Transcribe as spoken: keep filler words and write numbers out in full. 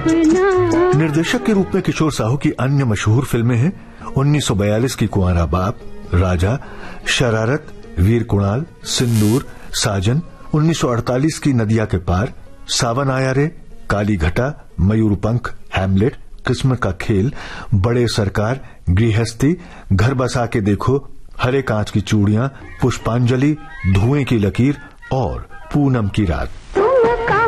निर्देशक के रूप में किशोर साहू की अन्य मशहूर फिल्में हैं उन्नीस सौ बयालीस की कुंवारा बाप, राजा, शरारत, वीर कुणाल, सिंदूर, साजन, उन्नीस सौ अड़तालीस की नदिया के पार, सावन आया रे, काली घटा, मयूरपंख, हैमलेट, किस्मत का खेल, बड़े सरकार, गृहस्थी, घर बसा के देखो, हरे कांच की चूड़ियां, पुष्पांजलि, धुएं की लकीर और पूनम की रात।